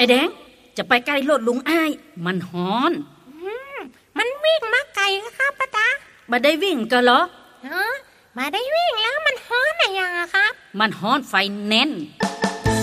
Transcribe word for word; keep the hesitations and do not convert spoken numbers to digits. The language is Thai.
แดงจะไปใกล้รถลุงอ้ายมันฮ้อนมันวิ่งมาไกลครับป้าตาบ่ได้วิ่งก็เหรอเออมาได้วิ่งแล้วมันฮ้อนอะไรอย่างอะครับมันฮ้อนไฟแน่น